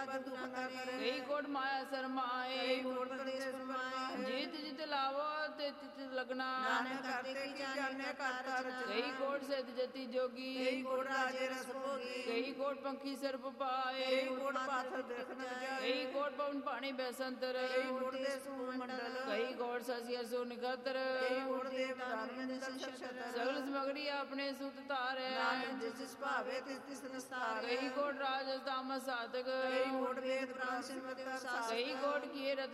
पर दुख न करे। कई कोट माया शरमाए, कई कोट कलेश फरमाए। जीत जित लावो तित तित लगना, नानक करते की जाने करता रचना। कई कोट से जति जोगी, कई कोट राजे रस भोगी। कई कोट पंखी सर्प पाए, कई कोट पाथर देख न जाए। कई कोट पवन पानी बैसंतर, कई कोट देश मंडल। कई कोट शशि असुर निकतर, कई कोट देव दानव दल शतर। सगल समगरी अपने सुत तारे, नानक जिस जिस भावे तिस तिस निस्तारे। कई कोट राज तामस सातक, कई कोट वेद पुराण सिमरत सासत। कई कोट किए रत